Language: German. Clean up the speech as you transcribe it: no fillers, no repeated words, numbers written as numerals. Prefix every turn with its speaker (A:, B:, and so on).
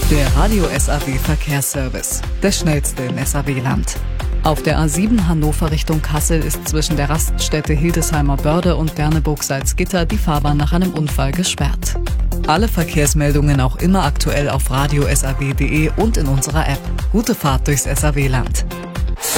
A: Der Radio SAW Verkehrsservice, der schnellste in SAW-Land. Auf der A7 Hannover Richtung Kassel ist zwischen der Raststätte Hildesheimer Börde und Berneburg-Salzgitter die Fahrbahn nach einem Unfall gesperrt. Alle Verkehrsmeldungen auch immer aktuell auf radiosaw.de und in unserer App. Gute Fahrt durchs SAW-Land.